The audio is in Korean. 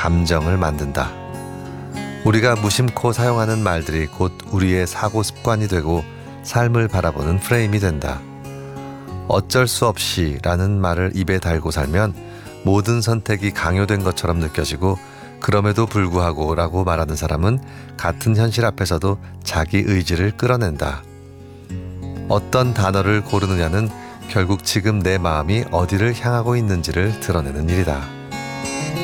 감정을 만든다. 우리가 무심코 사용하는 말들이 곧 우리의 사고 습관이 되고 삶을 바라보는 프레임이 된다. 어쩔 수 없이 라는 말을 입에 달고 살면 모든 선택이 강요된 것처럼 느껴지고 그럼에도 불구하고 라고 말하는 사람은 같은 현실 앞에서도 자기 의지를 끌어낸다. 어떤 단어를 고르느냐는 결국 지금 내 마음이 어디를 향하고 있는지를 드러내는 일이다.